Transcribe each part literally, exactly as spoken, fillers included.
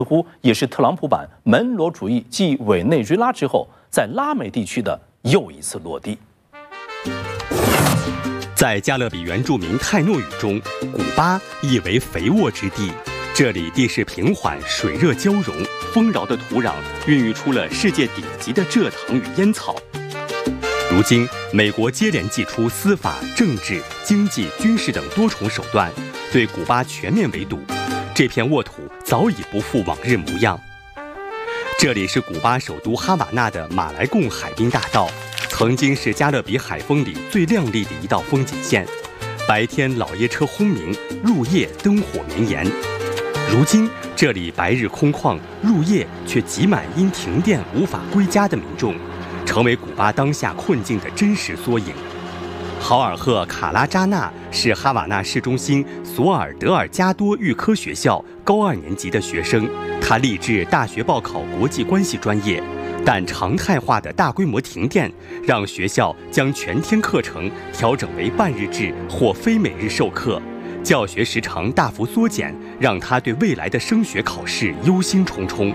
似乎也是特朗普版门罗主义继委内瑞拉之后，在拉美地区的又一次落地。 在加勒比原住民泰诺语中，古巴意为肥沃之地。这里地势平缓，水热交融，丰饶的土壤孕育出了世界顶级的蔗糖与烟草。如今，美国接连祭出司法、政治、经济、军事等多重手段，对古巴全面围堵。这片沃土早已不复往日模样。这里是古巴首都哈瓦那的马来贡海滨大道，曾经是加勒比海风里最亮丽的一道风景线。白天老爷车轰鸣，入夜灯火绵延。如今这里白日空旷，入夜却挤满因停电无法归家的民众，成为古巴当下困境的真实缩影。豪尔赫·卡拉扎纳是哈瓦那市中心索尔德尔加多预科学校高二年级的学生，他立志大学报考国际关系专业，但常态化的大规模停电让学校将全天课程调整为半日制或非每日授课，教学时长大幅缩减，让他对未来的升学考试忧心忡忡。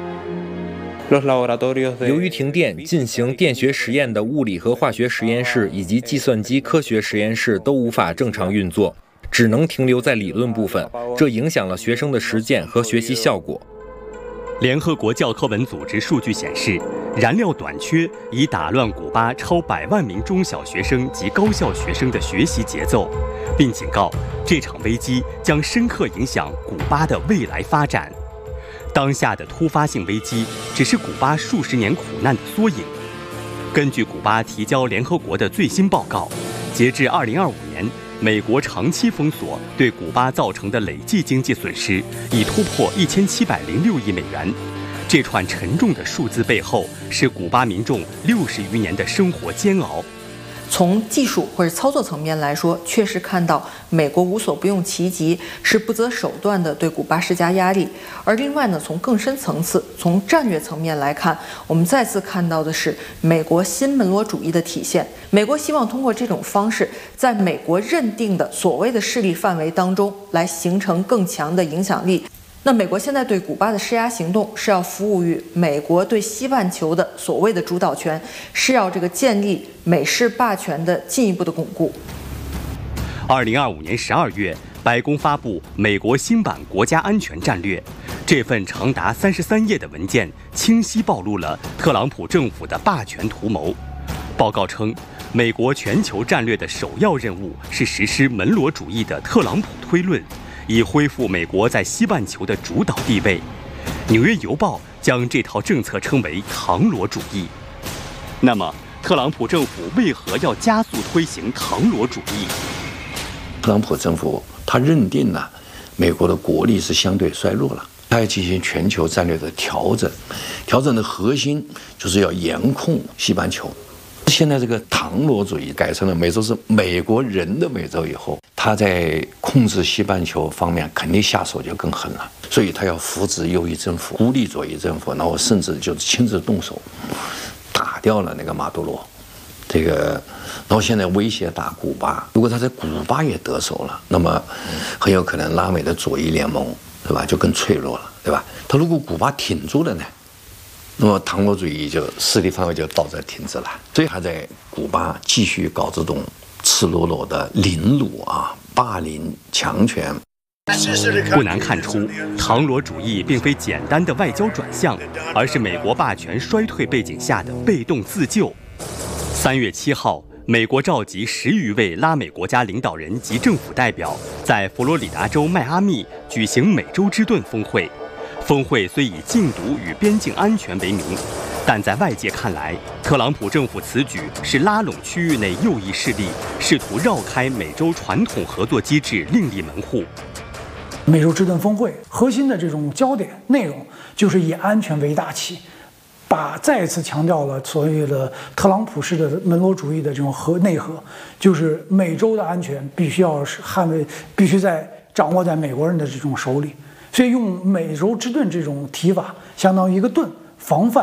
由于停电，进行电学实验的物理和化学实验室以及计算机科学实验室都无法正常运作，只能停留在理论部分，这影响了学生的实践和学习效果。 联合国教科文组织数据显示，燃料短缺已打乱古巴超百万名中小学生及高校学生的学习节奏，并警告这场危机将深刻影响古巴的未来发展。当下的突发性危机只是古巴数十年苦难的缩影。根据古巴提交联合国的最新报告，截至二零二五年，美国长期封锁对古巴造成的累计经济损失已突破一千七百零六亿美元。这串沉重的数字背后，是古巴民众六十余年的生活煎熬。 从技术或者操作层面来说，确实看到美国无所不用其极，是不择手段地对古巴施加压力。而另外呢，从更深层次、从战略层面来看，我们再次看到的是美国新门罗主义的体现。美国希望通过这种方式，在美国认定的所谓的势力范围当中，来形成更强的影响力。那美国现在对古巴的施压行动是要服务于美国对西半球的所谓的主导权，是要这个建立美式霸权的进一步的巩固。 二零二五年十二月，白宫发布美国新版国家安全战略，这份长达三十三页的文件清晰暴露了特朗普政府的霸权图谋。报告称，美国全球战略的首要任务是实施门罗主义的特朗普推论，以恢复美国在西半球的主导地位。纽约邮报将这套政策称为唐罗主义。那么，特朗普政府为何要加速推行唐罗主义？ 特朗普政府他认定了美国的国力是相对衰弱了，他要进行全球战略的调整，调整的核心就是要严控西半球。现在这个唐罗主义改成了美洲是美国人的美洲以后，他在控制西半球方面肯定下手就更狠了，所以他要扶植右翼政府、孤立左翼政府，然后甚至就是亲自动手打掉了那个马杜罗，这个，然后现在威胁打古巴，如果他在古巴也得手了，那么很有可能拉美的左翼联盟，对吧，就更脆弱了，对吧？他如果古巴挺住了呢？那么唐罗主义就势力范围就到这停止了，所以还在古巴继续搞这种赤裸裸的凌辱啊、霸凌、强权。 不难看出，唐罗主义并非简单的外交转向，而是美国霸权衰退背景下的被动自救。三月七号，美国召集十余位拉美国家领导人及政府代表，在佛罗里达州迈阿密举行美洲之盾峰会。峰会虽以禁毒与边境安全为名，但在外界看来，特朗普政府此举是拉拢区域内右翼势力，试图绕开美洲传统合作机制，另立门户。 美洲之盾峰会核心的这种焦点内容，就是以安全为大旗，把再一次强调了所谓的特朗普式的门罗主义的这种核内核，就是美洲的安全必须要是捍卫，必须在掌握在美国人的这种手里。所以用美洲之盾这种提法，相当于一个盾，防范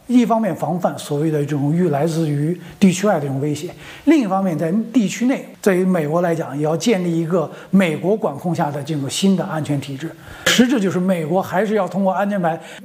一方面防范所谓的这种域来自于地区外的这种威胁，另一方面在地区内，对于美国来讲，也要建立一个美国管控下的这种新的安全体制。实质就是美国还是要通过安全牌